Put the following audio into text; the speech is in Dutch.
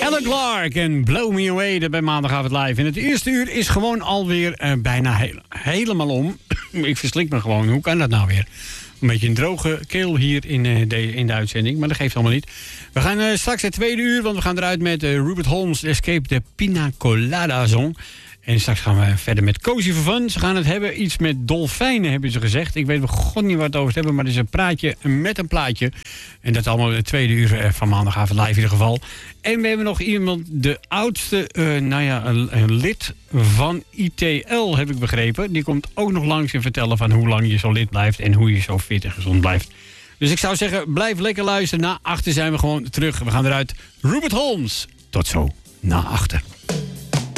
Alan Clark en Blow Me Away, dat bij Maandagavond Live. En het eerste uur is gewoon alweer bijna helemaal om. Ik verslik me gewoon, hoe kan dat nou weer? Een beetje een droge keel hier in de uitzending, maar dat geeft allemaal niet. We gaan straks het tweede uur, want we gaan eruit met Rupert Holmes' Escape the Pina Colada Song. En straks gaan we verder met Cozy for Fun. Ze gaan het hebben, iets met dolfijnen hebben ze gezegd. Ik weet bij god niet wat het over hebben, maar het is een praatje met een plaatje. En dat allemaal het tweede uur van Maandagavond Live in ieder geval. En we hebben nog iemand, de oudste, een lid van ITL heb ik begrepen. Die komt ook nog langs en vertellen van hoe lang je zo lid blijft en hoe je zo fit en gezond blijft. Dus ik zou zeggen, blijf lekker luisteren. Na 8 zijn we gewoon terug. We gaan eruit. Rupert Holmes. Tot zo. Na 8.